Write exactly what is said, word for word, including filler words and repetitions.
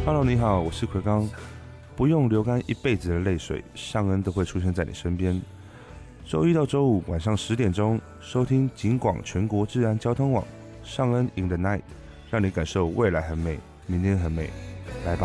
Hello， 你好，我是奎刚。不用流干一辈子的泪水，尚恩都会出现在你身边。周一到周五晚上十点钟，收听警广全国治安交通网，尚恩 in the night， 让你感受未来很美，明天很美。来吧。